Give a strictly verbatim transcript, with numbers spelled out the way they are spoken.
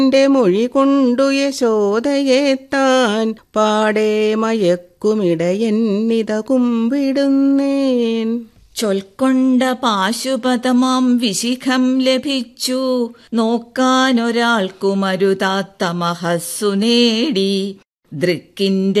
ന്റെ മൊഴി കൊണ്ടു യശോദയെ താൻ പാടേ മയക്കുമിടയെന്നിത കുമ്പിടുന്നേൻ. ചൊൽക്കൊണ്ട പാശുപതമാം വിശിഖം ലഭിച്ചു, നോക്കാനൊരാൾക്കു മരുതാത്ത മഹസ്സു നേടി. ദൃക്കിന്റെ